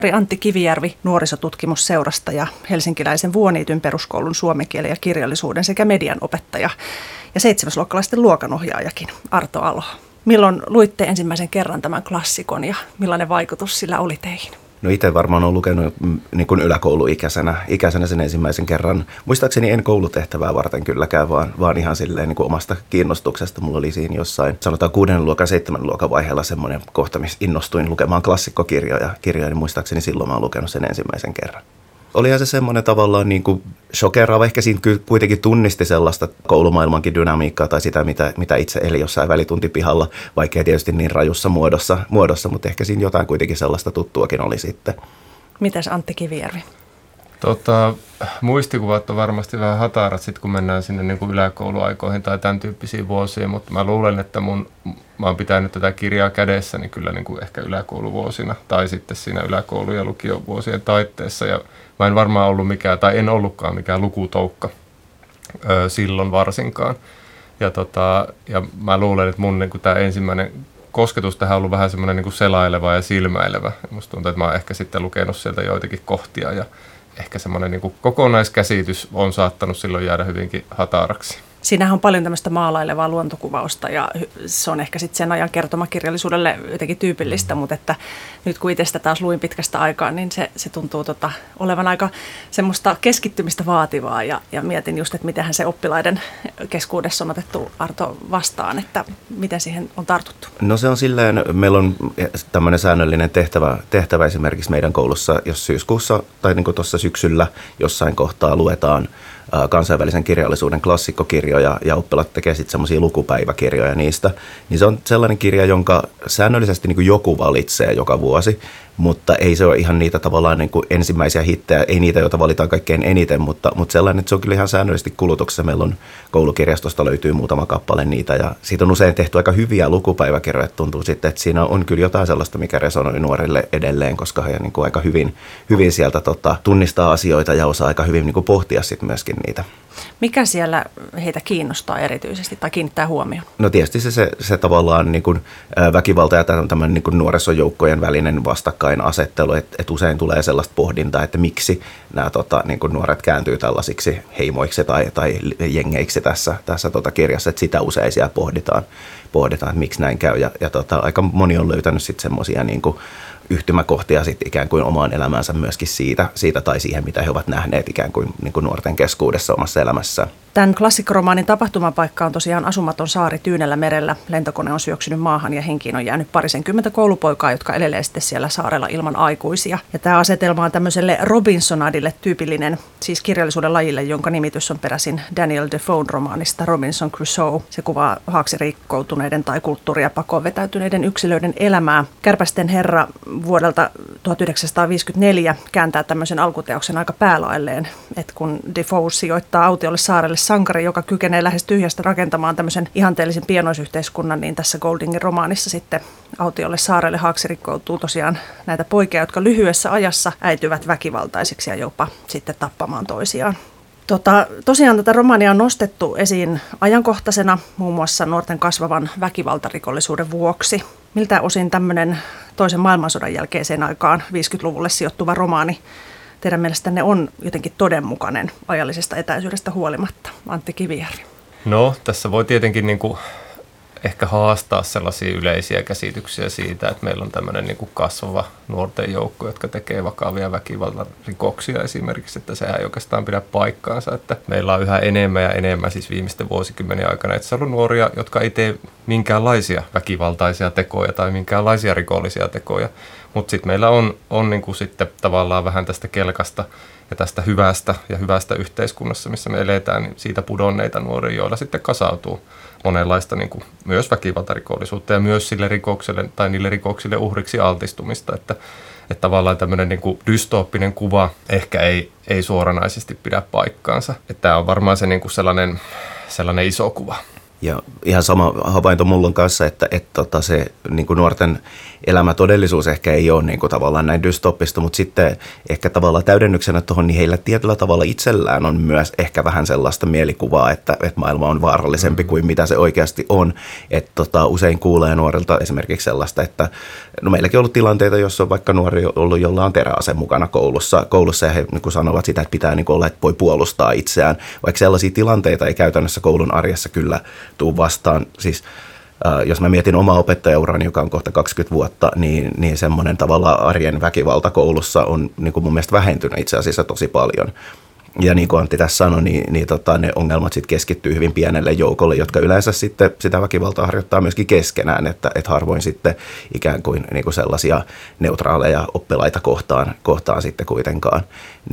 Antti Kivijärvi nuorisotutkimusseurasta ja helsinkiläisen Vuoniityn peruskoulun suomen kielen ja kirjallisuuden sekä median opettaja ja 7-luokkalaisten luokanohjaajakin Arto Alo. Milloin luitte ensimmäisen kerran tämän klassikon ja millainen vaikutus sillä oli teihin? No itse varmaan olen lukenut niin kuin yläkouluikäisenä sen ensimmäisen kerran. Muistaakseni en koulutehtävää varten kylläkään, vaan ihan silleen niin kuin omasta kiinnostuksesta. Mulla oli siinä jossain, sanotaan 6. luokan, 7. luokan vaiheella semmoinen kohta, missä innostuin lukemaan klassikkokirjoja. Niin muistaakseni silloin mä oon lukenut sen ensimmäisen kerran. Olihan se semmoinen tavallaan niin kuin shokeraava. Ehkä siinä kuitenkin tunnisti sellaista koulumaailmankin dynamiikkaa tai sitä, mitä itse eli jossain välituntipihalla, vaikkei tietysti niin rajussa muodossa, mutta ehkä siinä jotain kuitenkin sellaista tuttuakin oli sitten. Mitäs Antti Kivijärvi? Muistikuvat on varmasti vähän hatarat sitten, kun mennään sinne niin kuin yläkouluaikoihin tai tämän tyyppisiin vuosiin, mutta mä luulen, että mä oon pitänyt tätä kirjaa kädessäni kyllä niin kuin ehkä yläkouluvuosina tai sitten siinä yläkoulu- ja lukiovuosien taitteessa ja mä en varmaan ollut en ollutkaan mikään lukutoukka silloin varsinkaan. Ja mä luulen, että mun niin kuin tämä ensimmäinen kosketus tähän on ollut vähän semmoinen niin kuin selaileva ja silmäilevä. Musta tuntuu, että mä oon ehkä sitten lukenut sieltä joitakin kohtia ja ehkä semmoinen niin kuin kokonaiskäsitys on saattanut silloin jäädä hyvinkin hataraksi. Siinähän on paljon tämmöistä maalailevaa luontokuvausta ja se on ehkä sitten sen ajan kertomakirjallisuudelle jotenkin tyypillistä, mutta että nyt kun itse sitä taas luin pitkästä aikaa, niin se tuntuu olevan aika semmoista keskittymistä vaativaa ja mietin just, että mitenhän se oppilaiden keskuudessa on otettu Arto vastaan, että miten siihen on tartuttu. No se on silleen, meillä on tämmöinen säännöllinen tehtävä esimerkiksi meidän koulussa, jos syyskuussa tai niin kuin tuossa syksyllä jossain kohtaa luetaan kansainvälisen kirjallisuuden klassikkokirjoja ja oppilaat tekee sitten semmoisia lukupäiväkirjoja niistä, niin se on sellainen kirja, jonka säännöllisesti niin kuin joku valitsee joka vuosi, mutta ei se ole ihan niitä tavallaan niin kuin ensimmäisiä hittejä, ei niitä, joita valitaan kaikkein eniten, mutta sellainen, että se on kyllä ihan säännöllisesti kulutuksessa. Meillä on koulukirjastosta löytyy muutama kappale niitä ja siitä on usein tehty aika hyviä lukupäiväkirjoja, tuntuu sitten, että siinä on kyllä jotain sellaista, mikä resonoi nuorille edelleen, koska he niin kuin aika hyvin sieltä tunnistaa asioita ja osaa aika hyvin niin kuin pohtia sitten myöskin niitä. Mikä siellä heitä kiinnostaa erityisesti tai kiinnittää huomioon? No tietysti se tavallaan niin kuin väkivalta ja tämän niin kuin nuorisojoukkojen välinen vastakkainasettelu, että usein tulee sellaista pohdintaa, että miksi nämä niin kuin nuoret kääntyy tällaisiksi heimoiksi tai jengeiksi tässä kirjassa, että sitä usein siellä pohditaan, että miksi näin käy ja aika moni on löytänyt sitten semmoisia niin kuin yhtymäkohtia sitten ikään kuin omaan elämäänsä myöskin siitä tai siihen, mitä he ovat nähneet ikään kuin nuorten keskuudessa omassa elämässään. Tämän klassikkoromaanin tapahtumapaikka on tosiaan asumaton saari Tyynellä merellä. Lentokone on syöksynyt maahan ja henkiin on jäänyt 20 koulupoikaa, jotka elelee sitten siellä saarella ilman aikuisia. Ja tämä asetelma on tämmöiselle Robinsonadille tyypillinen, siis kirjallisuuden lajille, jonka nimitys on peräisin Daniel Defoen romaanista Robinson Crusoe. Se kuvaa haaksirikkoutuneiden tai kulttuuria pakoon vetäytyneiden yksilöiden elämää. Kärpästen herra vuodelta 1954 kääntää tämmöisen alkuteoksen aika päälailleen, että kun Defoe sijoittaa autiolle saarelle sankari, joka kykenee lähes tyhjästä rakentamaan tämmöisen ihanteellisen pienoisyhteiskunnan, niin tässä Goldingin romaanissa sitten autiolle saarelle haaksirikkoutuu tosiaan näitä poikia, jotka lyhyessä ajassa äityvät väkivaltaisiksi ja jopa sitten tappamaan toisiaan. Tosiaan tätä romaania on nostettu esiin ajankohtaisena muun muassa nuorten kasvavan väkivaltarikollisuuden vuoksi. Miltä osin tämmöinen toisen maailmansodan jälkeiseen aikaan 50-luvulle sijoittuva romaani teidän mielestänne on jotenkin todenmukainen ajallisesta etäisyydestä huolimatta? Antti Kivijärvi. No, tässä voi tietenkin ehkä haastaa sellaisia yleisiä käsityksiä siitä, että meillä on tämmöinen kasvava nuorten joukko, jotka tekee vakavia väkivaltarikoksia esimerkiksi, että sehän ei oikeastaan pidä paikkaansa, että meillä on yhä enemmän ja enemmän siis viimeisten vuosikymmenien aikana itse ollut nuoria, jotka ei tee minkäänlaisia väkivaltaisia tekoja tai minkäänlaisia rikollisia tekoja, mutta sitten meillä on sitten tavallaan vähän tästä kelkasta ja tästä hyvästä yhteiskunnassa, missä me eletään, niin siitä pudonneita nuoria, joilla sitten kasautuu monenlaista myös väkivaltarikollisuutta ja myös sille rikokselle tai niille rikoksille uhriksi altistumista, että tavallaan tämmöinen dystooppinen kuva ehkä ei suoranaisesti pidä paikkaansa. Että tämä on varmaan se sellainen iso kuva. Ja ihan sama havainto mulla on kanssa, että se niin kuin nuorten elämätodellisuus ehkä ei ole niin kuin tavallaan näin dystopista, mutta sitten ehkä tavallaan täydennyksenä tuohon, niin heillä tietyllä tavalla itsellään on myös ehkä vähän sellaista mielikuvaa, että maailma on vaarallisempi kuin mitä se oikeasti on. Että usein kuulee nuorilta esimerkiksi sellaista, että no meilläkin on ollut tilanteita, jossa on vaikka nuori ollut, jolla on teräase mukana koulussa ja he niin kuin sanovat sitä, että pitää niin kuin olla, että voi puolustaa itseään, vaikka sellaisia tilanteita ei käytännössä koulun arjessa kyllä tuu vastaan. Siis jos mä mietin omaa opettajaurani, joka on kohta 20 vuotta, niin semmoinen tavallaan arjen väkivalta koulussa on niin kuin mun mielestä vähentynyt itse asiassa tosi paljon. Ja niin kuin Antti tässä sanoi, niin ne ongelmat sitten keskittyy hyvin pienelle joukolle, jotka yleensä sitten sitä väkivaltaa harjoittaa myöskin keskenään, että harvoin sitten ikään kuin sellaisia neutraaleja oppilaita kohtaan sitten kuitenkaan.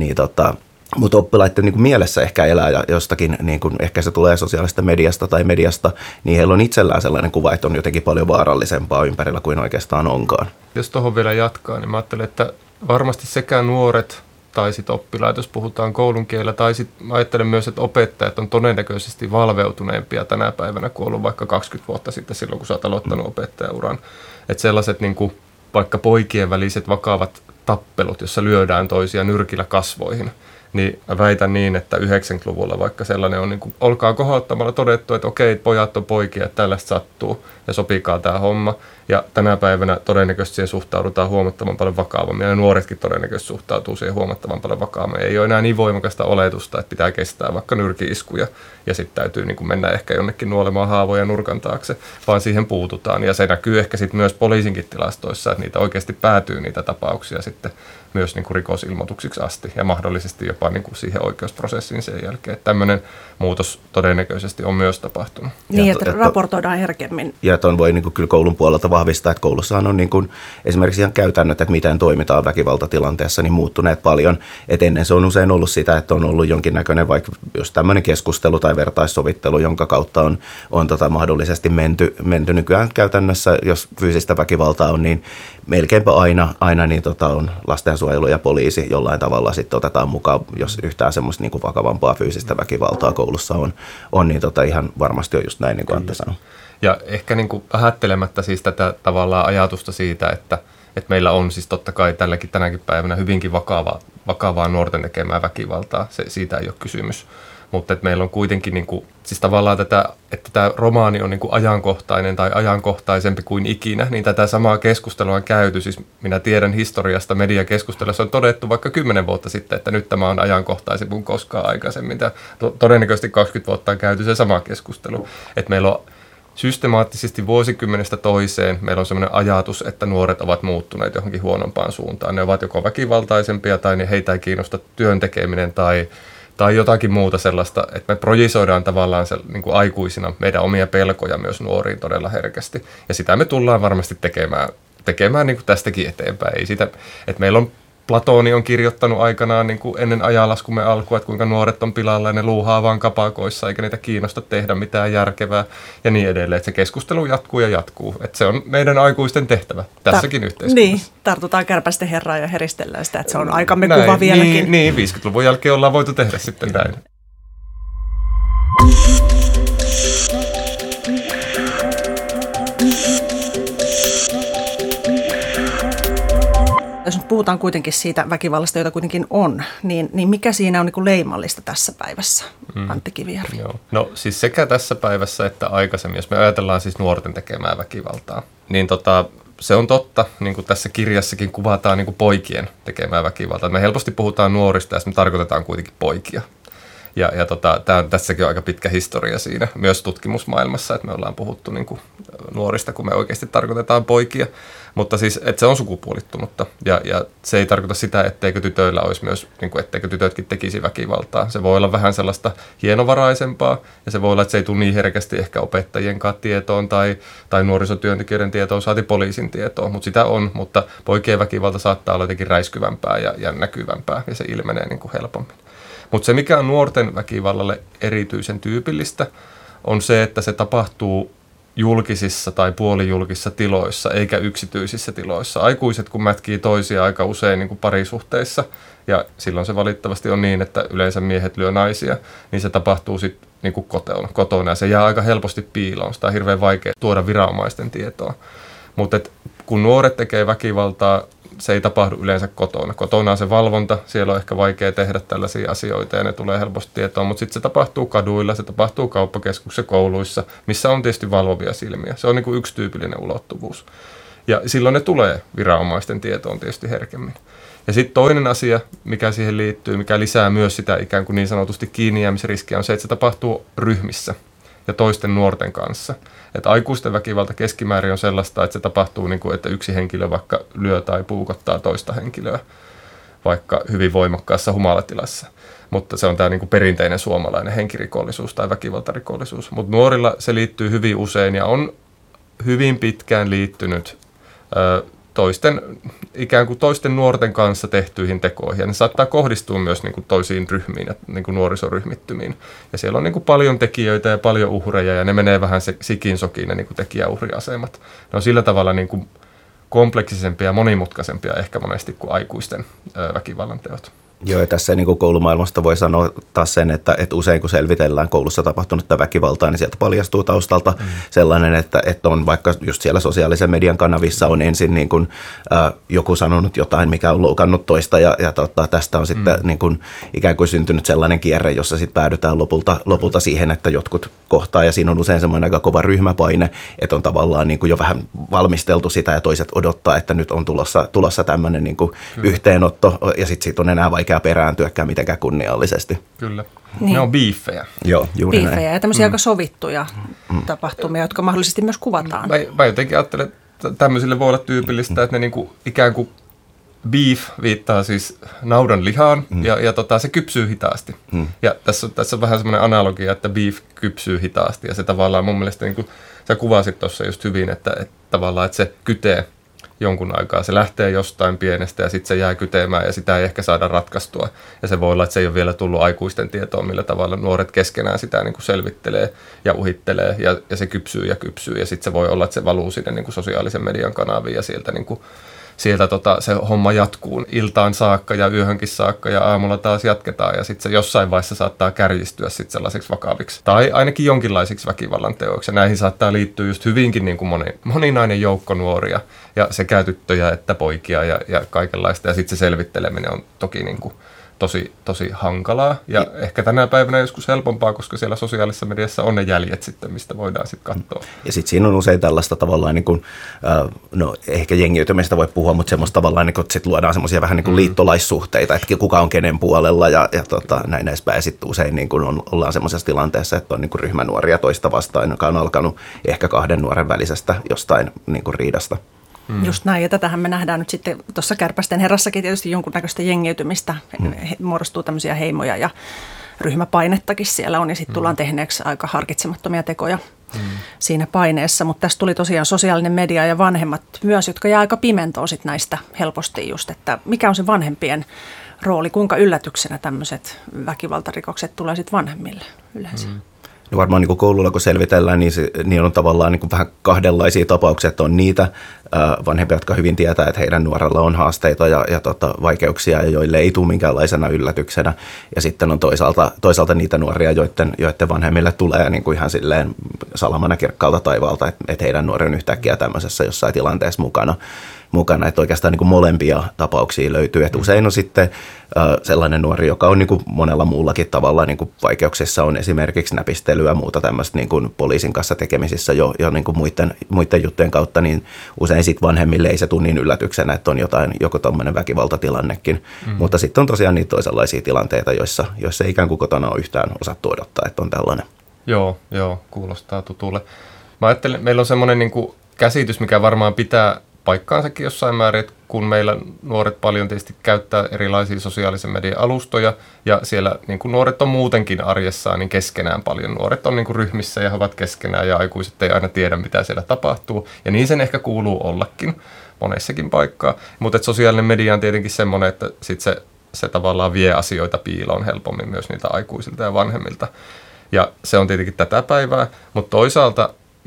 Mutta oppilaiden niin kuin mielessä ehkä elää ja jostakin, niin kuin, ehkä se tulee sosiaalisesta mediasta, niin heillä on itsellään sellainen kuva, että on jotenkin paljon vaarallisempaa ympärillä kuin oikeastaan onkaan. Jos tuohon vielä jatkaa, niin mä ajattelen, että varmasti sekä nuoret tai sitten oppilaat, jos puhutaan koulun kielellä, tai sitten mä ajattelen myös, että opettajat on todennäköisesti valveutuneempia tänä päivänä kuin ollut vaikka 20 vuotta sitten silloin, kun sä oot aloittanut opettajauran. Että sellaiset niin kuin, vaikka poikien väliset vakavat tappelut, jossa lyödään toisia nyrkillä kasvoihin, niin mä väitän niin, että 90-luvulla vaikka sellainen on niin kuin, olkaa kohouttamalla todettu, että okei, pojat on poikia, että tällaista sattuu ja sopikaa tämä homma. Ja tänä päivänä todennäköisesti siihen suhtaudutaan huomattavan paljon vakavammin ja nuoretkin todennäköisesti suhtautuu siihen huomattavan paljon vakavammin. Ei ole enää niin voimakasta oletusta, että pitää kestää vaikka nyrki-iskuja ja sitten täytyy niin kuin mennä ehkä jonnekin nuolemaan haavoja nurkan taakse, vaan siihen puututaan. Ja se näkyy ehkä sitten myös poliisinkin tilastoissa, että niitä oikeasti päätyy niitä tapauksia sitten myös niin kuin rikosilmoituksiksi asti ja mahdollisesti jopa niin kuin siihen oikeusprosessiin sen jälkeen. Että tämmöinen muutos todennäköisesti on myös tapahtunut. Niin, että raportoidaan herkemmin. Ja tuon voi niin kuin kyllä koulun puolelta vahvistaa, että koulussahan on niin kuin esimerkiksi ihan käytännöt, että miten toimitaan väkivaltatilanteessa, niin muuttuneet paljon. Et ennen se on usein ollut sitä, että on ollut jonkinnäköinen vaikka jos tämmöinen keskustelu tai vertaissovittelu, jonka kautta on mahdollisesti menty nykyään käytännössä, jos fyysistä väkivaltaa on, niin melkeinpä aina niin on lastensuojelu ja poliisi jollain tavalla sitten otetaan mukaan, jos yhtään semmoista niin kuin vakavampaa fyysistä väkivaltaa koulussa on niin ihan varmasti on just näin, niin kuin Antti sanoi. Ja ehkä niin kuin vähättelemättä siis tätä tavallaan ajatusta siitä, että meillä on siis totta kai tänäkin päivänä hyvinkin vakavaa nuorten tekemää väkivaltaa, siitä ei ole kysymys. Mutta että meillä on kuitenkin niin kuin, siis tavallaan että tämä romaani on niin kuin ajankohtainen tai ajankohtaisempi kuin ikinä, niin tätä samaa keskustelua on käyty. Siis minä tiedän historiasta mediakeskustelussa on todettu vaikka 10 vuotta sitten, että nyt tämä on ajankohtaisempi kuin koskaan aikaisemmin. Todennäköisesti 20 vuotta on käyty se sama keskustelu. Että meillä on systemaattisesti vuosikymmenestä toiseen meillä on sellainen ajatus, että nuoret ovat muuttuneet johonkin huonompaan suuntaan. Ne ovat joko väkivaltaisempia tai heitä ei kiinnosta työn tekeminen tai jotakin muuta sellaista, että me projisoidaan tavallaan se, niin kuin aikuisina meidän omia pelkoja myös nuoriin todella herkästi. Ja sitä me tullaan varmasti tekemään niin kuin tästäkin eteenpäin. Ei sitä, että meillä on Platoni on kirjoittanut aikanaan niin kuin ennen ajanlaskumme alkua, että kuinka nuoret on pilalla ja ne luuhaa vaan kapakoissa, eikä niitä kiinnosta tehdä mitään järkevää ja niin edelleen. Että se keskustelu jatkuu ja jatkuu. Että se on meidän aikuisten tehtävä tässäkin yhteiskunnassa. Niin, tartutaan kärpästen herraa ja heristellään sitä, että se on aikamme kuva vieläkin. Niin, 50-luvun jälkeen ollaan voitu tehdä sitten näin. Jos nyt puhutaan kuitenkin siitä väkivallasta, jota kuitenkin on, niin mikä siinä on niin kuin leimallista tässä päivässä, Antti Kivijärvi? Joo. No siis sekä tässä päivässä että aikaisemmin, jos me ajatellaan siis nuorten tekemää väkivaltaa, niin se on totta, niin kuin tässä kirjassakin kuvataan niin kuin poikien tekemää väkivaltaa. Me helposti puhutaan nuorista ja me tarkoitetaan kuitenkin poikia. Ja tässäkin on aika pitkä historia siinä, myös tutkimusmaailmassa, että me ollaan puhuttu niin kuin nuorista, kun me oikeasti tarkoitetaan poikia. Mutta siis, että se on sukupuolittunutta ja se ei tarkoita sitä, etteikö tytöillä olisi myös, niin kuin, etteikö tytötkin tekisi väkivaltaa. Se voi olla vähän sellaista hienovaraisempaa ja se voi olla, että se ei tule niin herkästi ehkä opettajien tietoon tai nuorisotyöntekijöiden tietoon, saati poliisin tietoon, mutta sitä on. Mutta poikien väkivalta saattaa olla jotenkin räiskyvämpää ja näkyvämpää ja se ilmenee niin kuin helpommin. Mutta se, mikä on nuorten väkivallalle erityisen tyypillistä, on se, että se tapahtuu julkisissa tai puolijulkisissa tiloissa eikä yksityisissä tiloissa. Aikuiset kun mätkii toisia aika usein niin kuin parisuhteissa ja silloin se valitettavasti on niin, että yleensä miehet lyö naisia, niin se tapahtuu sitten niin kuin kotona ja se jää aika helposti piiloon. Sitä on hirveän vaikea tuoda viranomaisten tietoa. Mutta kun nuoret tekee väkivaltaa, se ei tapahdu yleensä kotona. Kotona on se valvonta, siellä on ehkä vaikea tehdä tällaisia asioita ja ne tulee helposti tietoon, mutta sitten se tapahtuu kaduilla, se tapahtuu kauppakeskuksissa, kouluissa, missä on tietysti valvovia silmiä. Se on niin kuin yksi tyypillinen ulottuvuus. Ja silloin ne tulee viranomaisten tietoon tietysti herkemmin. Ja sitten toinen asia, mikä siihen liittyy, mikä lisää myös sitä ikään kuin niin sanotusti kiinnijäämisriskiä, on se, että se tapahtuu ryhmissä ja toisten nuorten kanssa. Että aikuisten väkivalta keskimäärin on sellaista, että se tapahtuu niin kuin, että yksi henkilö vaikka lyö tai puukottaa toista henkilöä, vaikka hyvin voimakkaassa humalatilassa. Mutta se on tämä niin kuin perinteinen suomalainen henkirikollisuus tai väkivaltarikollisuus. Mutta nuorilla se liittyy hyvin usein ja on hyvin pitkään liittynyt ikään kuin toisten nuorten kanssa tehtyihin tekoihin. Ja ne saattaa kohdistua myös niin kuin toisiin ryhmiin ja niin kuin nuorisoryhmittymiin. Ja siellä on niin kuin paljon tekijöitä ja paljon uhreja ja ne menee vähän sikin sokiin ne niin kuin tekijä-uhriasemat. Ne on sillä tavalla niin kuin kompleksisempia ja monimutkaisempia ehkä monesti kuin aikuisten väkivallan teot. Joo, ja tässä niin kuin koulumaailmasta voi sanoa taas sen, että usein kun selvitellään koulussa tapahtunutta väkivaltaa, niin sieltä paljastuu taustalta sellainen, että on vaikka just siellä sosiaalisen median kanavissa on ensin niin kuin, joku sanonut jotain, mikä on loukannut toista, ja tästä on sitten niin kuin, ikään kuin syntynyt sellainen kierre, jossa sitten päädytään lopulta siihen, että jotkut kohtaa, ja siinä on usein semmoinen aika kova ryhmäpaine, että on tavallaan niin kuin jo vähän valmisteltu sitä, ja toiset odottaa, että nyt on tulossa tämmöinen niin kuin yhteenotto, ja sitten siitä on enää vaikea perääntyäkään mitenkään kunniallisesti. Kyllä. Niin. Ne on biiffejä. Joo, juuri näin. Biiffejä ja tämmöisiä aika sovittuja tapahtumia, jotka mahdollisesti myös kuvataan. Mä jotenkin ajattelen, että tämmöisille voi olla tyypillistä, että ne niinku, ikään kuin beef viittaa siis naudan lihaan ja se kypsyy hitaasti. Ja tässä on vähän semmoinen analogia, että beef kypsyy hitaasti ja se tavallaan mun mielestä, niin kuin sä kuvasit tuossa just hyvin, että tavallaan että se kytee jonkun aikaa. Se lähtee jostain pienestä ja sitten se jää kyteemään ja sitä ei ehkä saada ratkaistua. Ja se voi olla, että se ei ole vielä tullut aikuisten tietoon, millä tavalla nuoret keskenään sitä niin kuin selvittelee ja uhittelee ja se kypsyy ja sitten se voi olla, että se valuu sinne niin kuin sosiaalisen median kanaviin ja sieltä niin kuin sieltä se homma jatkuu iltaan saakka ja yöhönkin saakka ja aamulla taas jatketaan ja sitten se jossain vaiheessa saattaa kärjistyä sitten sellaiseksi vakaviksi tai ainakin jonkinlaisiksi väkivallan teoiksi. Ja näihin saattaa liittyä just hyvinkin niin kuin moninainen joukko nuoria ja sekä tyttöjä että poikia ja kaikenlaista ja sitten se selvitteleminen on toki niin kuin tosi hankalaa ja ehkä tänä päivänä joskus helpompaa, koska siellä sosiaalisessa mediassa on ne jäljet sitten, mistä voidaan sitten katsoa. Ja sitten siinä on usein tällaista tavallaan, niin kuin, no ehkä jengiytymistä voi puhua, mutta semmoista tavallaan, niin kuin, että sitten luodaan semmoisia vähän niin kuin liittolaissuhteita, että kuka on kenen puolella ja näin edespäin. Ja sitten usein niin kuin ollaan semmoisessa tilanteessa, että on niin kuin ryhmänuoria toista vastaan, joka on alkanut ehkä kahden nuoren välisestä jostain niin kuin riidasta. Just näin, ja tätähän me nähdään nyt sitten tuossa Kärpästen herrassakin tietysti jonkunnäköistä jengiytymistä, muodostuu tämmöisiä heimoja ja ryhmäpainettakin siellä on, ja sitten tullaan tehneeksi aika harkitsemattomia tekoja siinä paineessa, mutta tässä tuli tosiaan sosiaalinen media ja vanhemmat myös, jotka jää aika pimentoon sitten näistä helposti just, että mikä on se vanhempien rooli, kuinka yllätyksenä tämmöiset väkivaltarikokset tulee sitten vanhemmille yleensä. No varmaan niin kuin koululla, kun selvitellään, niin on tavallaan niin kuin vähän kahdenlaisia tapauksia, että on niitä vanhempia, jotka hyvin tietää, että heidän nuorella on haasteita ja vaikeuksia, ja joille ei tule minkäänlaisena yllätyksenä. Ja sitten on toisaalta niitä nuoria, joiden vanhemmille tulee niin kuin ihan silleen salamana kirkkaalta taivaalta, että heidän nuori on yhtäkkiä tämmöisessä jossain tilanteessa mukana, että oikeastaan niin kuin molempia tapauksia löytyy. Että usein on sitten sellainen nuori, joka on niin kuin monella muullakin tavalla niin kuin vaikeuksissa, on esimerkiksi näpistelyä ja muuta tämmöistä niin kuin poliisin kanssa tekemisissä jo niin kuin muiden juttujen kautta, niin usein sitten vanhemmille ei se tule niin yllätyksenä, että on joku tommoinen väkivaltatilannekin. Mutta sitten on tosiaan niitä toisenlaisia tilanteita, joissa ei ikään kuin kotona ole yhtään osattu odottaa, että on tällainen. Joo, kuulostaa tutulle. Mä ajattelen, meillä on semmoinen niin kuin käsitys, mikä varmaan pitää paikkaansakin jossain määrin, että kun meillä nuoret paljon tietysti käyttää erilaisia sosiaalisen median alustoja ja siellä niin kuin nuoret on muutenkin arjessaan niin keskenään paljon. Nuoret on niin kuin ryhmissä ja he ovat keskenään ja aikuiset ei aina tiedä, mitä siellä tapahtuu. Ja niin sen ehkä kuuluu ollakin monessakin paikkaa. Mutta sosiaalinen media on tietenkin semmoinen, että sit se tavallaan vie asioita piiloon helpommin myös niiltä aikuisilta ja vanhemmilta. Ja se on tietenkin tätä päivää, mutta toisaalta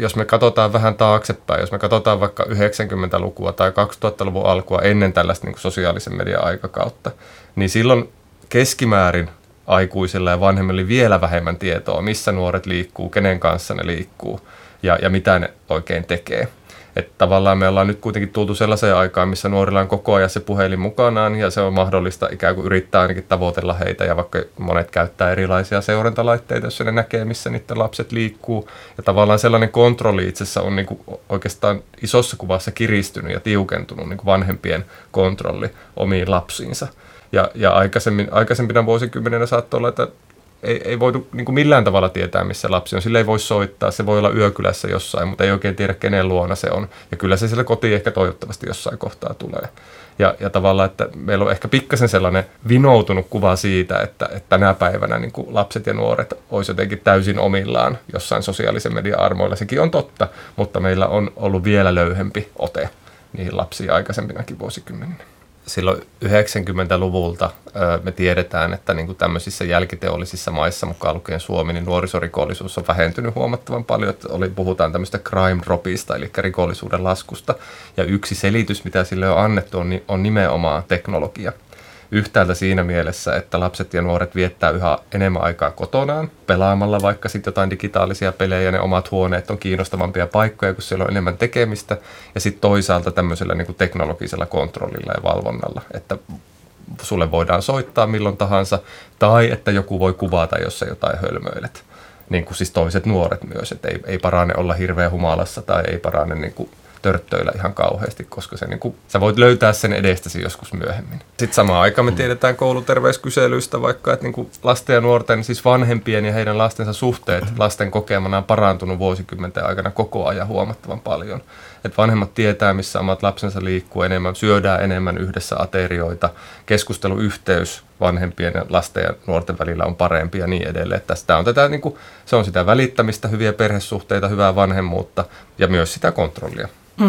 jos me katsotaan vähän taaksepäin, jos me katsotaan vaikka 90-lukua tai 2000-luvun alkua ennen tällaista niin kuin sosiaalisen median aikakautta, niin silloin keskimäärin aikuisilla ja vanhemmilla oli vielä vähemmän tietoa, missä nuoret liikkuu, kenen kanssa ne liikkuu ja mitä ne oikein tekee. Että tavallaan me ollaan nyt kuitenkin tultu sellaiseen aikaan, missä nuorilla on koko ajan se puhelin mukanaan ja se on mahdollista ikään kuin yrittää ainakin tavoitella heitä ja vaikka monet käyttää erilaisia seurantalaitteita, jos ne näkee, missä niiden lapset liikkuu. Ja tavallaan sellainen kontrolli itse asiassa on niin kuin oikeastaan isossa kuvassa kiristynyt ja tiukentunut niin kuin vanhempien kontrolli omiin lapsiinsa. Ja aikaisempina vuosikymmeninä saattoi olla, että ei voitu niin kuin millään tavalla tietää, missä lapsi on. Sille ei voi soittaa, se voi olla yökylässä jossain, mutta ei oikein tiedä, kenen luona se on. Ja kyllä se siellä kotiin ehkä toivottavasti jossain kohtaa tulee. Ja tavallaan, että meillä on ehkä pikkasen sellainen vinoutunut kuva siitä, että tänä päivänä niin kuin lapset ja nuoret olisi jotenkin täysin omillaan jossain sosiaalisen median armoilla. Sekin on totta, mutta meillä on ollut vielä löyhempi ote niihin lapsiin aikaisempinakin vuosikymmeninä. Silloin 90-luvulta me tiedetään, että niin kuin tämmöisissä jälkiteollisissa maissa, mukaan lukien Suomi, niin nuorisorikollisuus on vähentynyt huomattavan paljon. Että puhutaan tämmöistä crime dropista, eli rikollisuuden laskusta. Ja yksi selitys, mitä sille on annettu, on nimenomaan teknologia. Yhtäältä siinä mielessä, että lapset ja nuoret viettää yhä enemmän aikaa kotonaan, pelaamalla vaikka sitten jotain digitaalisia pelejä, ne omat huoneet on kiinnostavampia paikkoja, kun siellä on enemmän tekemistä, ja sitten toisaalta tämmöisellä niin kuin teknologisella kontrollilla ja valvonnalla, että sulle voidaan soittaa milloin tahansa, tai että joku voi kuvata, jos sä jotain hölmöilet. Niin kuin siis toiset nuoret myös, että ei parane olla hirveän humalassa tai ei parane niin kuin törttöillä ihan kauheasti, koska se, niin kuin, sä voit löytää sen edestäsi joskus myöhemmin. Sitten samaan aikaan me tiedetään kouluterveyskyselyistä vaikka, että niin kuin lasten ja nuorten, siis vanhempien ja heidän lastensa suhteet lasten kokemana on parantunut vuosikymmenten aikana koko ajan huomattavan paljon. Että vanhemmat tietää, missä omat lapsensa liikkuu enemmän, syödään enemmän yhdessä aterioita, keskusteluyhteys vanhempien ja lasten ja nuorten välillä on parempi ja niin edelleen. Että sitä on tätä, niin kuin, se on sitä välittämistä, hyviä perhesuhteita, hyvää vanhemmuutta ja myös sitä kontrollia.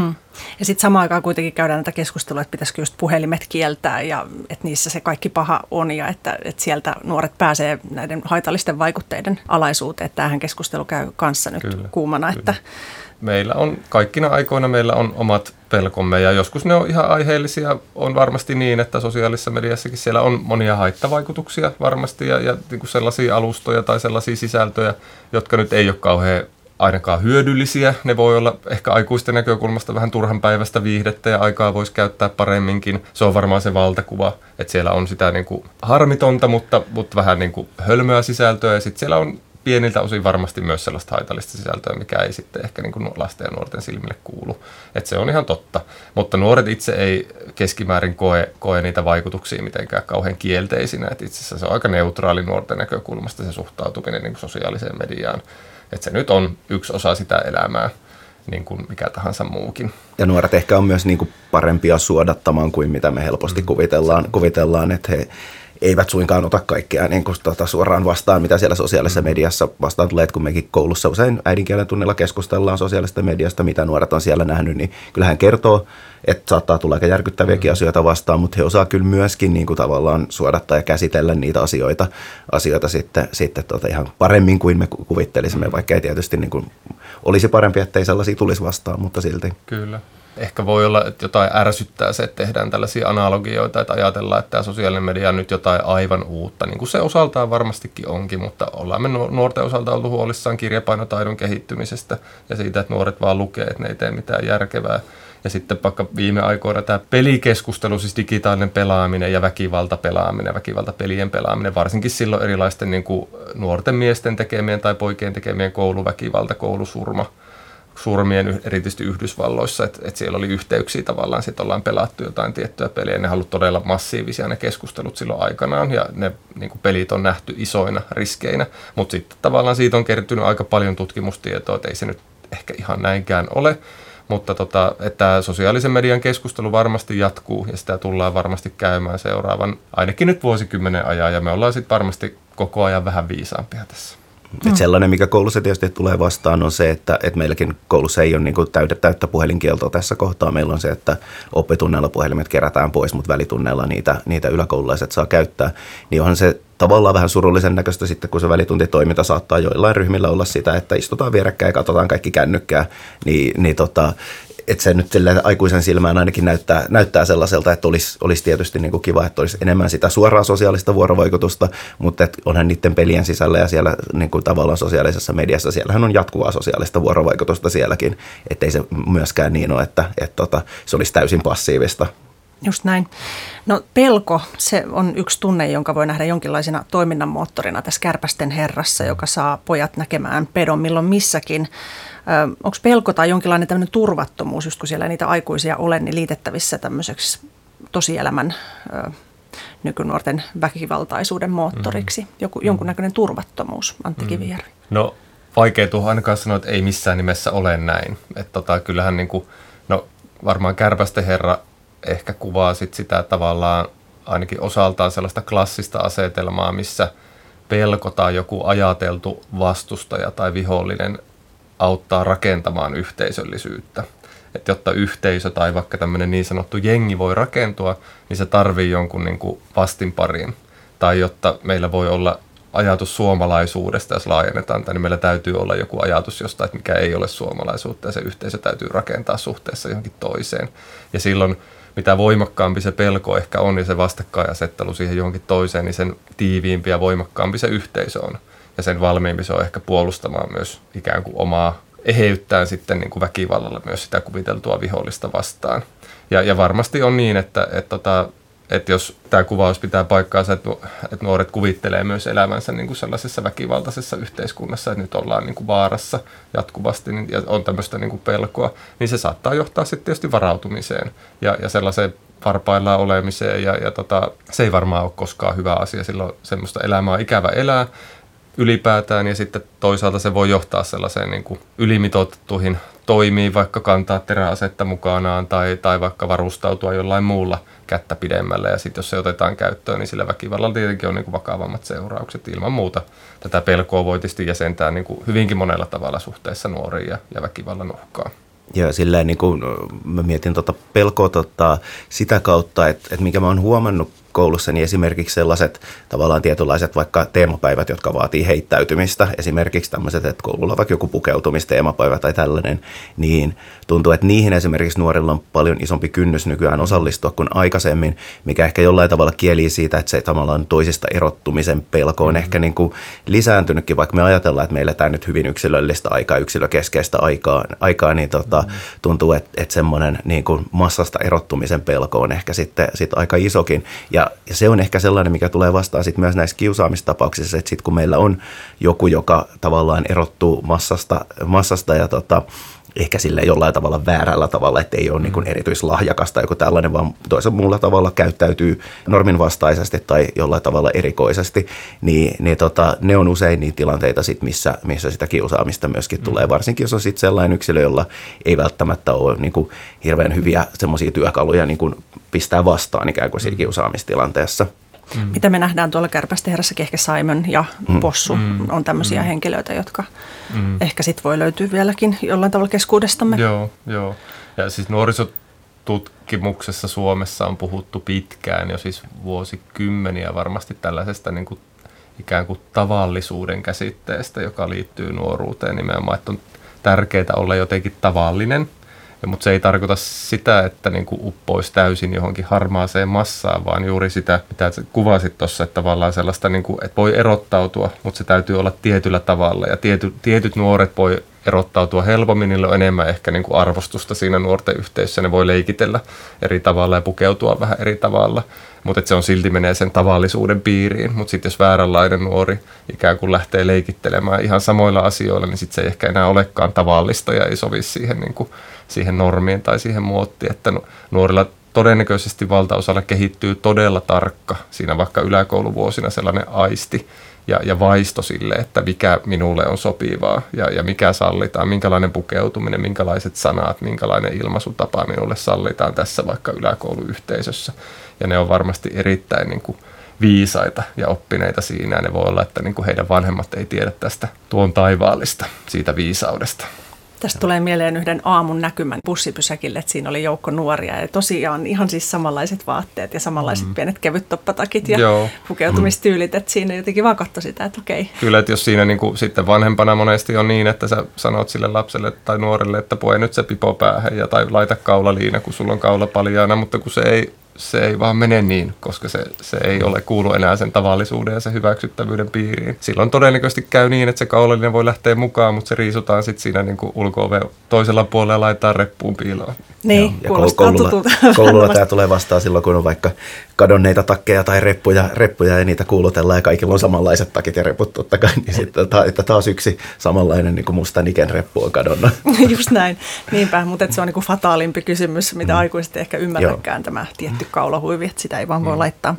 Ja sitten samaan aikaan kuitenkin käydään näitä keskustelua, että pitäisikö just puhelimet kieltää ja että niissä se kaikki paha on ja että sieltä nuoret pääsee näiden haitallisten vaikutteiden alaisuuteen. Että tämähän keskustelu käy kanssa nyt kyllä, kuumana. Että meillä on kaikkina aikoina meillä on omat pelkomme ja joskus ne on ihan aiheellisia. On varmasti niin, että sosiaalisessa mediassakin siellä on monia haittavaikutuksia varmasti ja niin kuin sellaisia alustoja tai sellaisia sisältöjä, jotka nyt ei ole kauhean ainakaan hyödyllisiä. Ne voi olla ehkä aikuisten näkökulmasta vähän turhanpäiväistä viihdettä ja aikaa voisi käyttää paremminkin. Se on varmaan se valtakuva, että siellä on sitä niin kuin harmitonta, mutta vähän niin kuin hölmöä sisältöä ja sitten siellä on pieniltä osin varmasti myös sellaista haitallista sisältöä, mikä ei sitten ehkä niin kuin lasten ja nuorten silmille kuulu. Että se on ihan totta. Mutta nuoret itse ei keskimäärin koe niitä vaikutuksia mitenkään kauhean kielteisinä. Että itse asiassa se on aika neutraali nuorten näkökulmasta se suhtautuminen niin kuin sosiaaliseen mediaan. Että se nyt on yksi osa sitä elämää, niin kuin mikä tahansa muukin. Ja nuoret ehkä on myös niin kuin parempia suodattamaan kuin mitä me helposti kuvitellaan, että he eivät suinkaan ota kaikkea niin kuin suoraan vastaan, mitä siellä sosiaalisessa mediassa vastaan tulee, että kun mekin koulussa usein äidinkielen tunnilla keskustellaan sosiaalisesta mediasta, mitä nuoret on siellä nähnyt, niin kyllähän kertoo, että saattaa tulla aika järkyttäviäkin asioita vastaan, mutta he osaa kyllä myöskin niin kuin tavallaan suodattaa ja käsitellä niitä asioita sitten ihan paremmin kuin me kuvittelisimme, vaikka ei tietysti niin kuin olisi parempi, ettei sellaisia tulisi vastaan, mutta silti. Kyllä. Ehkä voi olla, että jotain ärsyttää se, että tehdään tällaisia analogioita, että ajatellaan, että tämä sosiaalinen media on nyt jotain aivan uutta. Niin kuin se osaltaan varmastikin onkin, mutta ollaan me nuorten osalta oltu huolissaan kirjapainotaidon kehittymisestä ja siitä, että nuoret vaan lukee, että ne ei tee mitään järkevää. Ja sitten vaikka viime aikoina tämä pelikeskustelu, siis digitaalinen pelaaminen ja väkivaltapelien pelaaminen, varsinkin silloin erilaisten niin kuin nuorten miesten tekemien tai poikien tekemien kouluväkivalta, koulusurmien erityisesti Yhdysvalloissa, että siellä oli yhteyksiä tavallaan, sitten ollaan pelattu jotain tiettyä peliä, ne on ollut todella massiivisia ne keskustelut silloin aikanaan, ja ne niin kuin pelit on nähty isoina riskeinä, mutta sitten tavallaan siitä on kertynyt aika paljon tutkimustietoa, että ei se nyt ehkä ihan näinkään ole, mutta että sosiaalisen median keskustelu varmasti jatkuu, ja sitä tullaan varmasti käymään seuraavan, ainakin nyt vuosikymmenen ajan, ja me ollaan sitten varmasti koko ajan vähän viisaampia tässä. Et sellainen, mikä koulussa tietysti tulee vastaan, on se, että meilläkin koulussa ei ole niin kuin täyttä puhelinkieltoa tässä kohtaa. Meillä on se, että oppitunneilla puhelimet kerätään pois, mutta välitunneilla niitä yläkoululaiset saa käyttää. Niin onhan se tavallaan vähän surullisen näköistä sitten, kun se välituntitoiminta saattaa joillain ryhmillä olla sitä, että istutaan vierekkäin ja katsotaan kaikki kännykkää, että se nyt aikuisen silmään ainakin näyttää sellaiselta, että olisi tietysti niin kuin kiva, että olisi enemmän sitä suoraa sosiaalista vuorovaikutusta, mutta onhan niiden pelien sisällä ja siellä niin kuin tavallaan sosiaalisessa mediassa, siellähän on jatkuvaa sosiaalista vuorovaikutusta sielläkin, ettei se myöskään niin ole, että se olisi täysin passiivista. Just näin. No pelko, se on yksi tunne, jonka voi nähdä jonkinlaisena toiminnan moottorina tässä Kärpästen herrassa, joka saa pojat näkemään pedon milloin missäkin. Onko pelko tai jonkinlainen tämmöinen turvattomuus, just kun siellä niitä aikuisia ole, niin liitettävissä tämmöiseksi tosielämän nykynuorten väkivaltaisuuden moottoriksi? Jonkunnäköinen turvattomuus, Antti Kivijärvi. No vaikea tuohon ainakaan sanoa, että ei missään nimessä ole näin. Että kyllähän varmaan Kärpästen herra ehkä kuvaa sitä tavallaan ainakin osaltaan sellaista klassista asetelmaa, missä pelko tai joku ajateltu vastustaja tai vihollinen auttaa rakentamaan yhteisöllisyyttä. Että jotta yhteisö tai vaikka tämmöinen niin sanottu jengi voi rakentua, niin se tarvii jonkun niin kuin vastinparin. Tai jotta meillä voi olla ajatus suomalaisuudesta, jos laajennetaan, niin meillä täytyy olla joku ajatus jostain, että mikä ei ole suomalaisuutta, ja se yhteisö täytyy rakentaa suhteessa johonkin toiseen. Ja silloin mitä voimakkaampi se pelko ehkä on ja se vastakkainasettelu siihen johonkin toiseen, niin sen tiiviimpi ja voimakkaampi se yhteisö on. Ja sen valmiimpi se on ehkä puolustamaan myös ikään kuin omaa eheyttään sitten niin kuin väkivallalla myös sitä kuviteltua vihollista vastaan. Ja varmasti on niin, että jos tämä kuvaus pitää paikkaansa, että nuoret kuvittelee myös elämänsä niin kuin sellaisessa väkivaltaisessa yhteiskunnassa, että nyt ollaan niin kuin vaarassa jatkuvasti ja on tämmöistä niin kuin pelkoa, niin se saattaa johtaa sitten tietysti varautumiseen ja sellaiseen varpaillaan olemiseen ja se ei varmaan ole koskaan hyvä asia, silloin semmoista elämää on ikävä elää ylipäätään ja sitten toisaalta se voi johtaa sellaiseen niin kuin ylimitoitettuihin toimiin, vaikka kantaa teräasetta mukanaan tai vaikka varustautua jollain muulla kättä pidemmälle ja sitten jos se otetaan käyttöön, niin sillä väkivallalla tietenkin on niin kuin vakavammat seuraukset. Ilman muuta tätä pelkoa voi tietysti jäsentää niin kuin hyvinkin monella tavalla suhteessa nuoriin ja väkivallan uhkaan. Ja silleen niin kuin mä mietin pelkoa sitä kautta, että mikä mä oon huomannut koulussa, niin esimerkiksi sellaiset tavallaan tietynlaiset vaikka teemapäivät, jotka vaatii heittäytymistä, esimerkiksi tämmöiset, että koululla vaikka joku pukeutumisteemapäivä tai tällainen, niin tuntuu, että niihin esimerkiksi nuorilla on paljon isompi kynnys nykyään osallistua kuin aikaisemmin, mikä ehkä jollain tavalla kielii siitä, että se tavallaan toisista erottumisen pelko on ehkä niin kuin lisääntynytkin, vaikka me ajatellaan, että meillä tämä nyt hyvin yksilöllistä aikaa, yksilökeskeistä aikaa niin tuntuu, että semmoinen niin kuin massasta erottumisen pelko on ehkä sitten aika isokin. Ja se on ehkä sellainen, mikä tulee vastaan sit myös näissä kiusaamistapauksissa, että sitten kun meillä on joku, joka tavallaan erottuu massasta ja ehkä sille jollain tavalla väärällä tavalla, että ei ole niin kuin erityislahjakas tai joku tällainen, vaan toisella muulla tavalla käyttäytyy norminvastaisesti tai jollain tavalla erikoisesti, niin ne on usein niitä tilanteita, missä sitä kiusaamista myöskin tulee, varsinkin jos on sitten sellainen yksilö, jolla ei välttämättä ole niin kuin hirveän hyviä semmoisia työkaluja niin kuin pistää vastaan ikään kuin siinä kiusaamistilanteessa. Mitä me nähdään tuolla Kärpästen herrassakin, ehkä Simon ja Possu on tämmöisiä henkilöitä, jotka ehkä sit voi löytyä vieläkin jollain tavalla keskuudestamme. Joo. Ja siis nuorisotutkimuksessa Suomessa on puhuttu pitkään, jo siis vuosikymmeniä varmasti tällaisesta niin kuin ikään kuin tavallisuuden käsitteestä, joka liittyy nuoruuteen nimenomaan, että on tärkeää olla jotenkin tavallinen. Mutta se ei tarkoita sitä, että niinku uppoisi täysin johonkin harmaaseen massaan, vaan juuri sitä, mitä kuvasit tuossa, että tavallaan sellaista, niinku, että voi erottautua, mutta se täytyy olla tietyllä tavalla. Ja tietyt nuoret voi erottautua helpommin, niillä on enemmän ehkä niinku arvostusta siinä nuorten yhteisössä, ne voi leikitellä eri tavalla ja pukeutua vähän eri tavalla. Mutta se on silti menee sen tavallisuuden piiriin. Mutta sitten jos vääränlainen nuori ikään kuin lähtee leikittelemään ihan samoilla asioilla, niin sitten se ei ehkä enää olekaan tavallista ja ei sovi siihen, niin siihen normiin tai siihen muottiin. Että nuorilla todennäköisesti valtaosalla kehittyy todella tarkka siinä vaikka yläkouluvuosina sellainen aisti ja vaisto sille, että mikä minulle on sopivaa ja mikä sallitaan, minkälainen pukeutuminen, minkälaiset sanat, minkälainen ilmaisutapa minulle sallitaan tässä vaikka yläkouluyhteisössä. Ja ne on varmasti erittäin niin kuin viisaita ja oppineita siinä. Ne voi olla, että niin kuin heidän vanhemmat ei tiedä tästä tuon taivaallista, siitä viisaudesta. Tästä tulee mieleen yhden aamun näkymän bussipysäkille, että siinä oli joukko nuoria ja tosiaan ihan siis samanlaiset vaatteet ja samanlaiset pienet kevyttoppatakit ja pukeutumistyylit, että siinä jotenkin vaan katsoi sitä, että okei. Kyllä, että jos siinä niin kuin sitten vanhempana monesti on niin, että sä sanot sille lapselle tai nuorelle, että pue nyt se pipo päähän tai laita kaulaliina, kun sulla on kaula paljaana, mutta kun se ei vaan mene niin, koska se ei ole kuulu enää sen tavallisuuden ja sen hyväksyttävyyden piiriin. Silloin todennäköisesti käy niin, että se kaulallinen voi lähteä mukaan, mutta se riisutaan sitten siinä niin ulko-oven toisella puolella ja laitetaan reppuun piiloon. Niin, ja koululla tämä tulee vastaan silloin, kun on vaikka kadonneita takkeja tai reppuja ja niitä kuulutellaan ja kaikilla on samanlaiset takit ja reput totta kai, niin sitten että taas yksi samanlainen niin kuin musta Niken reppu on kadonnut. Just näin, niinpä, mutta se on niin kuin fataalimpi kysymys, mitä aikuiset ehkä ymmärräkään tämä tietty kaulahuivi, että sitä ei vaan voi laittaa.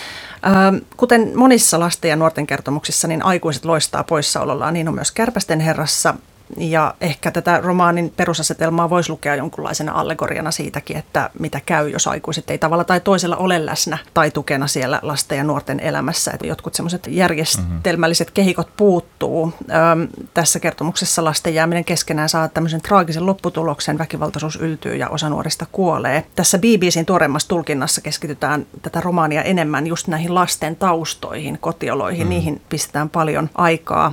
Kuten monissa lasten ja nuorten kertomuksissa, niin aikuiset loistaa poissaolollaan, niin on myös Kärpästen herrassa. Ja ehkä tätä romaanin perusasetelmaa voisi lukea jonkunlaisena allegoriana siitäkin, että mitä käy, jos aikuiset ei tavalla tai toisella ole läsnä tai tukena siellä lasten ja nuorten elämässä. Että jotkut semmoiset järjestelmälliset kehikot puuttuu. Tässä kertomuksessa lasten jääminen keskenään saa tämmöisen traagisen lopputuloksen, väkivaltaisuus yltyy ja osa nuorista kuolee. Tässä BBC:n tuoreimmassa tulkinnassa keskitytään tätä romaania enemmän just näihin lasten taustoihin, kotioloihin, niihin pistetään paljon aikaa.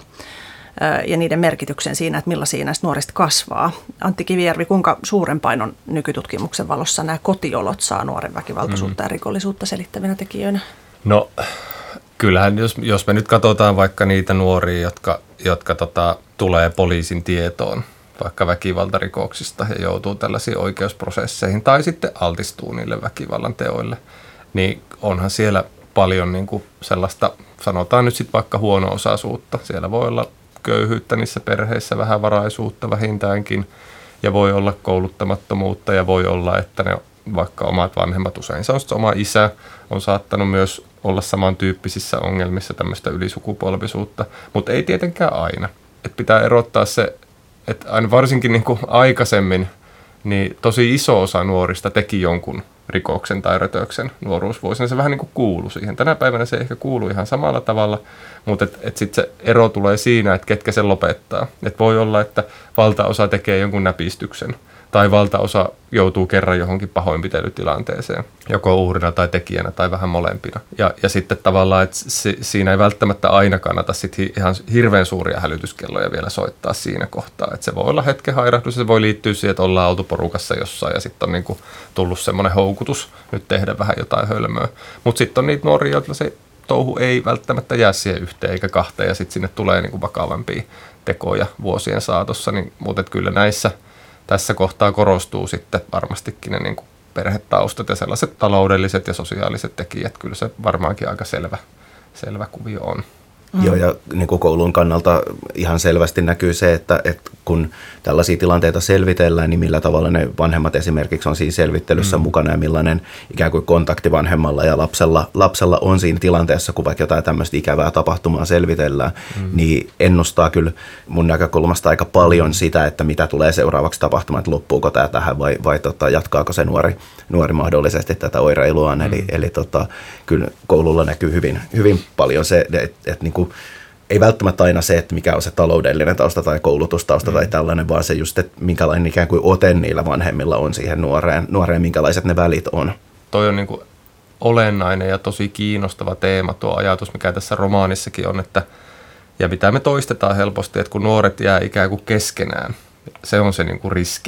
Ja niiden merkityksen siinä, että millaisia näistä nuorista kasvaa. Antti Kivijärvi, kuinka suuren painon nykytutkimuksen valossa nämä kotiolot saa nuoren väkivaltaisuutta ja rikollisuutta selittävinä tekijöinä? No kyllähän, jos me nyt katsotaan vaikka niitä nuoria, jotka tulee poliisin tietoon, vaikka väkivaltarikoksista ja joutuu tällaisiin oikeusprosesseihin tai sitten altistuu niille väkivallan teoille, niin onhan siellä paljon niin kuin sellaista, sanotaan nyt sitten vaikka huono-osaisuutta. Siellä voi olla köyhyyttä niissä perheissä, vähävaraisuutta vähintäänkin, ja voi olla kouluttamattomuutta, ja voi olla, että ne vaikka omat vanhemmat, usein se on oma isä, on saattanut myös olla samantyyppisissä ongelmissa tämmöistä ylisukupolvisuutta, mutta ei tietenkään aina. Et pitää erottaa se, että aina varsinkin niin kuin aikaisemmin, niin tosi iso osa nuorista teki jonkun rikoksen tai rötöksen nuoruusvuosina. Se vähän niin kuin kuului siihen. Tänä päivänä se ehkä kuuluu ihan samalla tavalla, mutta sitten se ero tulee siinä, että ketkä sen lopettaa. Et voi olla, että valtaosa tekee jonkun näpistyksen tai valtaosa joutuu kerran johonkin pahoinpitelytilanteeseen, joko uhrina tai tekijänä tai vähän molempina. Ja sitten tavallaan, että siinä ei välttämättä aina kannata sit ihan hirveän suuria hälytyskelloja vielä soittaa siinä kohtaa. Että se voi olla hetken hairahdus, se voi liittyä siihen, että ollaan oltu porukassa jossain ja sitten on niinku tullut semmoinen houkutus nyt tehdä vähän jotain hölmöä. Mutta sitten on niitä nuoria, joilla se touhu ei välttämättä jää siihen yhteen eikä kahteen ja sitten sinne tulee niinku vakavampia tekoja vuosien saatossa. Mutta kyllä tässä kohtaa korostuu sitten varmastikin ne niin kuin perhetaustat ja sellaiset taloudelliset ja sosiaaliset tekijät. Kyllä se varmaankin aika selvä kuvio on. Joo, ja niin kuin koulun kannalta ihan selvästi näkyy se, että kun tällaisia tilanteita selvitellään, niin millä tavalla ne vanhemmat esimerkiksi on siinä selvittelyssä mukana ja millainen ikään kuin kontakti vanhemmalla ja lapsella on siinä tilanteessa, kun vaikka jotain tämmöistä ikävää tapahtumaa selvitellään, niin ennustaa kyllä mun näkökulmasta aika paljon sitä, että mitä tulee seuraavaksi tapahtumaan, että loppuuko tämä tähän vai jatkaako se nuori mahdollisesti tätä oireiluaan. Eli kyllä koululla näkyy hyvin paljon se, että niin kuin ei välttämättä aina se, että mikä on se taloudellinen tausta tai koulutustausta tai tällainen, vaan se just, että minkälainen ikään kuin ote niillä vanhemmilla on siihen nuoreen minkälaiset ne välit on. Toi on niin kuin olennainen ja tosi kiinnostava teema tuo ajatus, mikä tässä romaanissakin on, että ja mitä me toistetaan helposti, että kun nuoret jää ikään kuin keskenään, se on se niin kuin riski.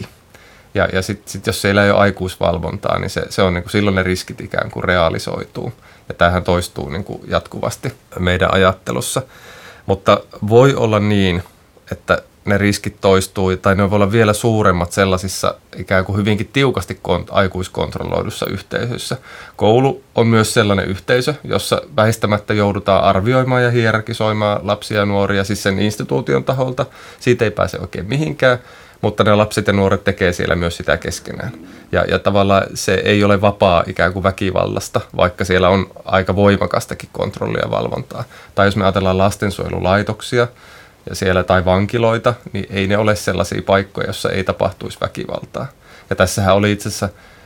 Ja sitten jos siellä ei ole aikuisvalvontaa, niin se on niin kuin silloin ne riskit ikään kuin realisoituu. Ja tämähän toistuu niin kuin jatkuvasti meidän ajattelussa. Mutta voi olla niin, että ne riskit toistuu, tai ne voi olla vielä suuremmat sellaisissa ikään kuin hyvinkin tiukasti aikuiskontrolloidussa yhteisöissä. Koulu on myös sellainen yhteisö, jossa väistämättä joudutaan arvioimaan ja hierarkisoimaan lapsia ja nuoria, siis sen instituution taholta. Siitä ei pääse oikein mihinkään, mutta ne lapset ja nuoret tekee siellä myös sitä keskenään. Ja tavallaan se ei ole vapaa ikään kuin väkivallasta, vaikka siellä on aika voimakastakin kontrollia ja valvontaa. Tai jos me ajatellaan lastensuojelulaitoksia ja siellä tai vankiloita, niin ei ne ole sellaisia paikkoja, joissa ei tapahtuisi väkivaltaa. Ja tässähän oli itse asiassa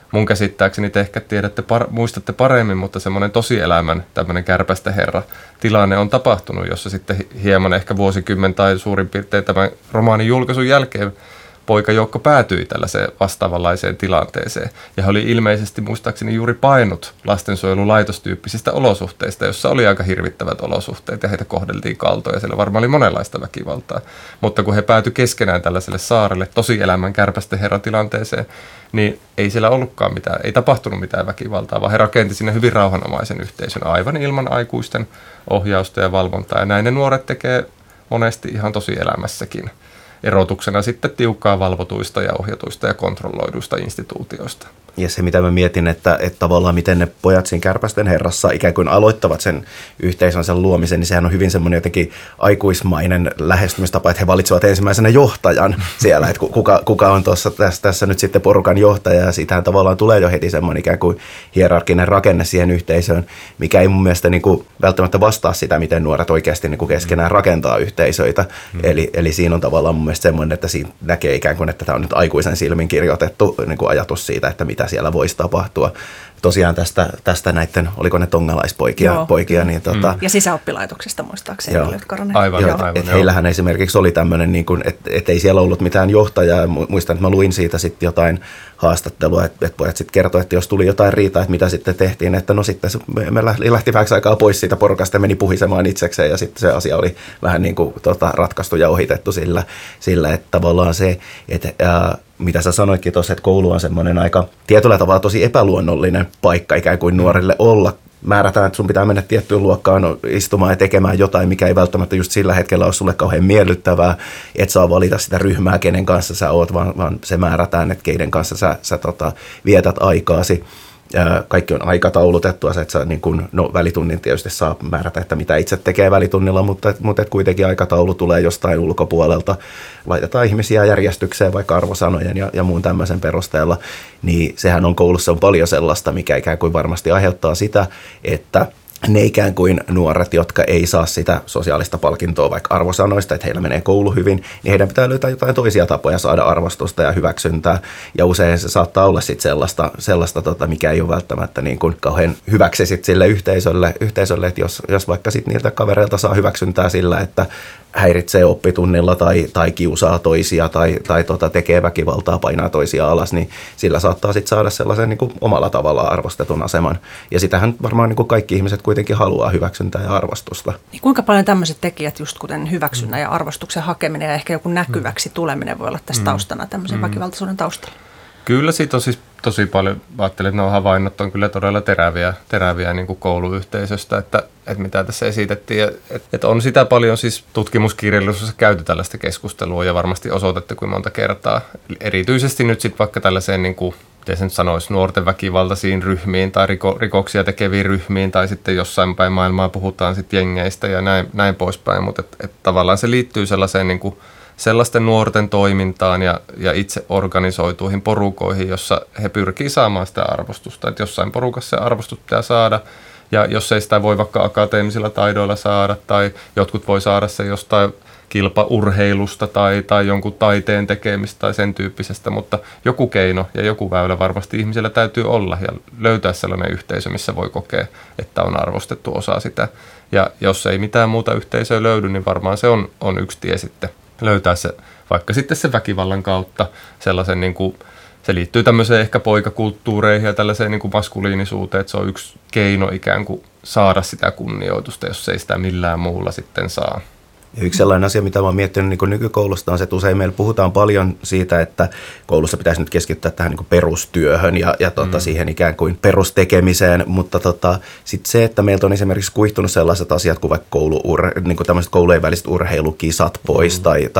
mun käsittääkseni te ehkä muistatte paremmin, mutta semmoinen tosielämän tämmöinen kärpästä herra tilanne on tapahtunut, jossa sitten hieman ehkä vuosikymmen tai suurin piirtein tämän romaanin julkaisun jälkeen poikajoukko päätyi tällaiseen vastaavanlaiseen tilanteeseen. Ja he oli ilmeisesti muistaakseni juuri painut lastensuojelulaitostyyppisistä olosuhteista, jossa oli aika hirvittävät olosuhteet ja heitä kohdeltiin kaltoin ja siellä varmaan oli monenlaista väkivaltaa. Mutta kun he päätyi keskenään tällaiselle saarelle tosielämän kärpästen herratilanteeseen, niin ei siellä ollutkaan mitään, ei tapahtunut mitään väkivaltaa, vaan he rakenti sinne hyvin rauhanomaisen yhteisön aivan ilman aikuisten ohjausta ja valvontaa. Ja näin ne nuoret tekee monesti ihan tosielämässäkin. Erotuksena sitten tiukkaa valvotuista ja ohjatuista ja kontrolloiduista instituutioista. Ja se, mitä mä mietin, että tavallaan miten ne pojat siinä kärpästen herrassa ikään kuin aloittavat sen yhteisönsä luomisen, niin sehän on hyvin semmoinen jotenkin aikuismainen lähestymistapa, että he valitsevat ensimmäisenä johtajan siellä, että kuka on tässä nyt sitten porukan johtaja, ja siitähän tavallaan tulee jo heti semmoinen ikään kuin hierarkkinen rakenne siihen yhteisöön, mikä ei mun mielestä niin kuin välttämättä vastaa sitä, miten nuoret oikeasti niin kuin keskenään rakentaa yhteisöitä. Eli siinä on tavallaan mun mielestä semmoinen, että siinä näkee ikään kuin, että tämä on nyt aikuisen silmin kirjoitettu niin kuin ajatus siitä, että mitä siellä voisi tapahtua. Tosiaan tästä näiden, oliko ne tongalaispoikia, niin ja sisäoppilaitoksesta muistaakseni. Aivan. Heillähän esimerkiksi oli tämmöinen, niin kuin, että ei siellä ollut mitään johtajaa. Muistan, että mä luin siitä sitten jotain haastattelua, että pojat sitten kertoi, että jos tuli jotain riitaa, että mitä sitten tehtiin, että no sitten me lähti vähäksi aikaa pois siitä porukasta ja meni puhisemaan itsekseen, ja sitten se asia oli vähän niin kuin ratkaistu ja ohitettu sillä että tavallaan se, että mitä sä sanoitkin tuossa, että koulu on semmoinen aika tietyllä tavalla tosi epäluonnollinen paikka ikään kuin nuorille olla. Määrätään, että sun pitää mennä tiettyyn luokkaan istumaan ja tekemään jotain, mikä ei välttämättä just sillä hetkellä ole sulle kauhean miellyttävää. Et saa valita sitä ryhmää, kenen kanssa sä oot, vaan se määrätään, että keiden kanssa sä vietät aikaasi. Kaikki on aikataulutettua, että sä niin kun, välitunnin tietysti saa määrätä, että mitä itse tekee välitunnilla, mutta kuitenkin aikataulu tulee jostain ulkopuolelta. Laitetaan ihmisiä järjestykseen vaikka arvosanojen ja muun tämmöisen perusteella, niin sehän on koulussa on paljon sellaista, mikä ikään kuin varmasti aiheuttaa sitä, että ne ikään kuin nuoret, jotka ei saa sitä sosiaalista palkintoa vaikka arvosanoista, että heillä menee koulu hyvin, niin heidän pitää löytää jotain toisia tapoja saada arvostusta ja hyväksyntää. Ja usein se saattaa olla sitten sellaista mikä ei ole välttämättä niin kuin kauhean hyväksi sit sille yhteisölle, että jos vaikka sitten niiltä kavereilta saa hyväksyntää sillä, että häiritsee oppitunnilla tai kiusaa toisia tai tekee väkivaltaa, painaa toisia alas, niin sillä saattaa sitten saada sellaisen niin kuin omalla tavallaan arvostetun aseman. Ja sitähän varmaan niin kuin kaikki ihmiset kuitenkin haluaa hyväksyntää ja arvostusta. Niin kuinka paljon tämmöiset tekijät, just kuten hyväksynnän ja arvostuksen hakeminen ja ehkä joku näkyväksi tuleminen voi olla tässä taustana, tämmöisen väkivaltaisuuden taustalla? Kyllä siitä on siis tosi paljon, ajattelin, että nuo havainnot on kyllä todella teräviä niin kuin kouluyhteisöstä, että mitä tässä esitettiin. Että on sitä paljon siis tutkimuskirjallisuudessa käyty tällaista keskustelua ja varmasti osoitettu kuin monta kertaa. Erityisesti nyt sitten vaikka tällaiseen, niin kuin, miten se nyt sanoisi, nuorten väkivaltaisiin ryhmiin tai rikoksia tekeviin ryhmiin tai sitten jossain päin maailmaa puhutaan sitten jengeistä ja näin poispäin. Mutta tavallaan se liittyy sellaiseen niin kuin sellaisten nuorten toimintaan ja itse organisoituihin porukoihin, jossa he pyrkii saamaan sitä arvostusta. Että jossain porukassa se arvostus pitää saada, ja jos ei sitä voi vaikka akateemisilla taidoilla saada, tai jotkut voi saada se jostain kilpaurheilusta tai jonkun taiteen tekemistä tai sen tyyppisestä, mutta joku keino ja joku väylä varmasti ihmisellä täytyy olla ja löytää sellainen yhteisö, missä voi kokea, että on arvostettu osa sitä. Ja jos ei mitään muuta yhteisöä löydy, niin varmaan se on yksi tie sitten löytää se, vaikka sitten se väkivallan kautta sellaisen, niin kuin, se liittyy tämmöiseen ehkä poikakulttuureihin ja tällaiseen niin kuin maskuliinisuuteen, että se on yksi keino ikään kuin saada sitä kunnioitusta, jos ei sitä millään muulla sitten saa. Ja yksi sellainen asia, mitä mä oon miettinyt niin nykykoulusta on se, että usein meillä puhutaan paljon siitä, että koulussa pitäisi nyt keskittyä tähän niin perustyöhön ja siihen ikään kuin perustekemiseen, mutta sitten se, että meiltä on esimerkiksi kuihtunut sellaiset asiat kuin vaikka niin tämmöiset koulujen väliset urheilukisat pois tai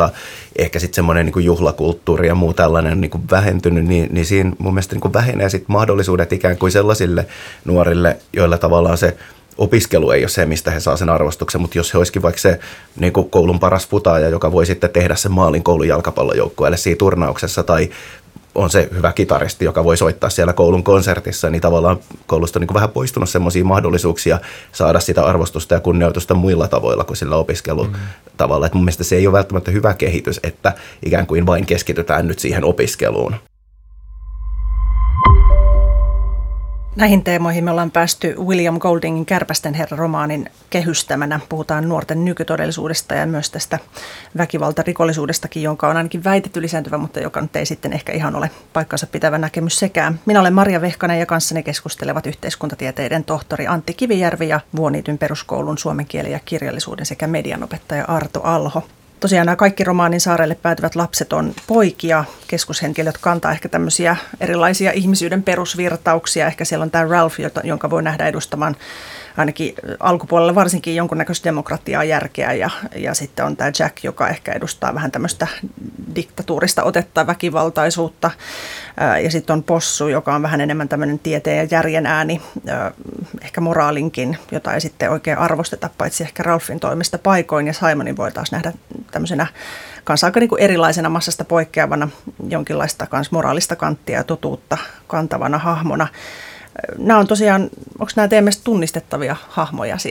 ehkä sitten semmoinen niin juhlakulttuuri ja muu tällainen niin vähentynyt, niin siinä mun mielestä niin vähenee sitten mahdollisuudet ikään kuin sellaisille nuorille, joilla tavallaan se opiskelu ei ole se, mistä he saa sen arvostuksen, mutta jos he olisikin vaikka se niin kuin koulun paras futaaja, joka voi sitten tehdä sen maalin koulun jalkapallojoukkueelle siinä turnauksessa, tai on se hyvä kitaristi, joka voi soittaa siellä koulun konsertissa, niin tavallaan koulusta on niin kuin vähän poistunut semmoisia mahdollisuuksia saada sitä arvostusta ja kunnioitusta muilla tavoilla kuin sillä opiskelutavalla. Et mun mielestä se ei ole välttämättä hyvä kehitys, että ikään kuin vain keskitytään nyt siihen opiskeluun. Näihin teemoihin me ollaan päästy William Goldingin Kärpästen herra-romaanin kehystämänä. Puhutaan nuorten nykytodellisuudesta ja myös tästä väkivaltarikollisuudestakin, jonka on ainakin väitetty lisääntyvä, mutta joka nyt ei sitten ehkä ihan ole paikkansa pitävä näkemys sekään. Minä olen Maria Vehkanen ja kanssani keskustelevat yhteiskuntatieteiden tohtori Antti Kivijärvi ja Vuoniityn peruskoulun suomen kielen ja kirjallisuuden sekä medianopettaja Arto Alho. Tosiaan nämä kaikki romaanin saarelle päätyvät lapset on poikia. Keskushenkilöt kantaa ehkä tämmöisiä erilaisia ihmisyyden perusvirtauksia. Ehkä siellä on tämä Ralph, jonka voi nähdä edustamaan ainakin alkupuolella varsinkin jonkunnäköistä demokratiaa, järkeä. Ja sitten on tämä Jack, joka ehkä edustaa vähän tämmöistä diktatuurista otetta, väkivaltaisuutta. Ja sitten on Possu, joka on vähän enemmän tämmöinen tieteen ja järjen ääni, ehkä moraalinkin, jota ei sitten oikein arvosteta, paitsi ehkä Ralphin toimesta paikoin. Ja Simonin voi taas nähdä tämmöisenä kanssa aika niin kuin erilaisena massasta poikkeavana, jonkinlaista kans moraalista kanttia ja totuutta kantavana hahmona. Nämä on tosiaan, onko nämä teidän mielestä tunnistettavia hahmoja